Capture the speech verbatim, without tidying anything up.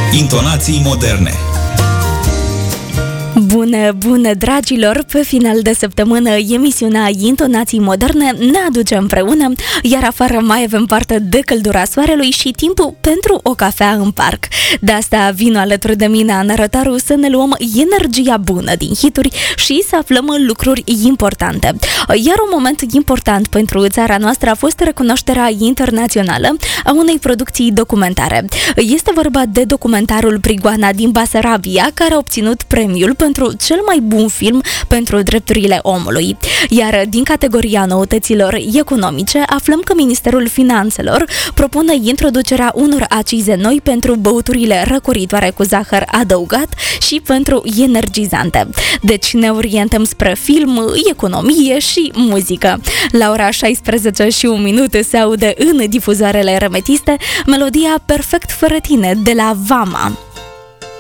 Intonații moderne. Bună, bună, dragilor! Pe final de săptămână, emisiunea Intonații Moderne ne aduce împreună, iar afară mai avem parte de căldura soarelui și timpul pentru o cafea în parc. De asta vin alături de mine, Ana Rătaru, să ne luăm energia bună din hituri și să aflăm lucruri importante. Iar un moment important pentru țara noastră a fost recunoașterea internațională a unei producții documentare. Este vorba de documentarul Prigoana din Basarabia, care a obținut premiul pentru cel mai bun film pentru drepturile omului. Iar din categoria noutăților economice, aflăm că Ministerul Finanțelor propune introducerea unor accize noi pentru băuturile răcoritoare cu zahăr adăugat și pentru energizante. Deci ne orientăm spre film, economie și muzică. La ora șaisprezece și un minut se aude în difuzoarele remetiste melodia Perfect fără tine de la Vama.